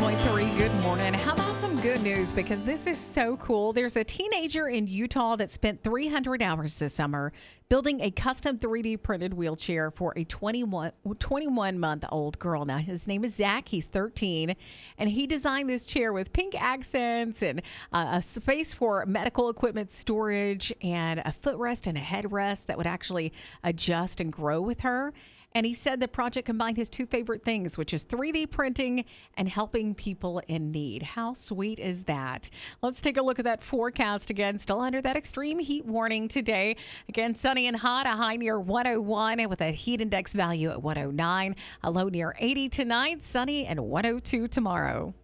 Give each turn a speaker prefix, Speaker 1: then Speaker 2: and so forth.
Speaker 1: 101.3. Good morning. How about some good news? Because this is so cool. There's a teenager in Utah that spent 300 hours this summer building a custom 3D printed wheelchair for a 21-month-old girl. Now, his name is Zach. He's 13, and he designed this chair with pink accents and a space for medical equipment storage and a footrest and a headrest that would actually adjust and grow with her. And he said the project combined his two favorite things, which is 3D printing and helping people in need. How sweet is that? Let's take a look at that forecast again. Still under that extreme heat warning today. Again, sunny and hot, a high near 101 with a heat index value at 109. A low near 80 tonight, sunny and 102 tomorrow.